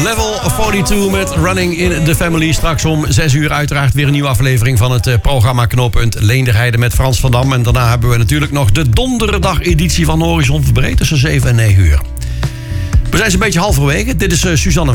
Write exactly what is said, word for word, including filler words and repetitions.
Level tweeënveertig met Running in the Family. Straks om zes uur uiteraard weer een nieuwe aflevering van het programma Knooppunt Leenderheide met Frans van Dam. En daarna hebben we natuurlijk nog de donderdag-editie van Horizon Verbreed tussen zeven en negen uur. We zijn zo'n beetje halverwege. Dit is uh, Suzanne